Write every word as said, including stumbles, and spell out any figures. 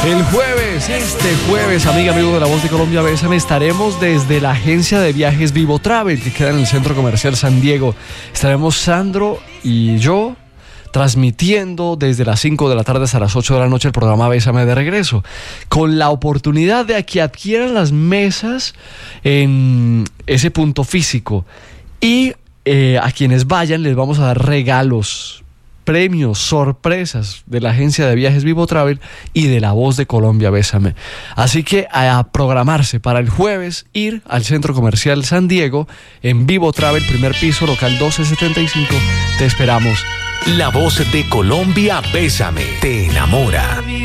El jueves, este jueves, amiga, amigo de La Voz de Colombia, Bésame, estaremos desde la agencia de viajes Vivo Travel, que queda en el Centro Comercial San Diego. Estaremos Sandro y yo transmitiendo desde las cinco de la tarde hasta las ocho de la noche el programa Bésame de regreso, con la oportunidad de que adquieran las mesas en ese punto físico. Y eh, a quienes vayan les vamos a dar regalos, premios, sorpresas de la agencia de viajes Vivo Travel y de La Voz de Colombia, Bésame. Así que a programarse para el jueves, ir al Centro Comercial San Diego en Vivo Travel, primer piso, local doce setenta y cinco. Te esperamos. La Voz de Colombia, Bésame, te enamora.